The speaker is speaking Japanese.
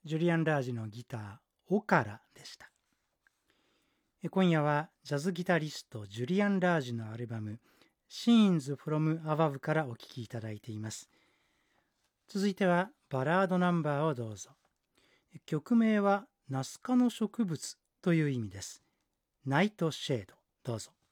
ジュリアン・ラージのギターオカラでした。今夜はジャズギタリストジュリアン・ラージのアルバム Scenes from Above からお聴きいただいています。続いてはバラードナンバーをどうぞ。曲名はナス科の植物という意味です。ナイトシェード、どうぞ。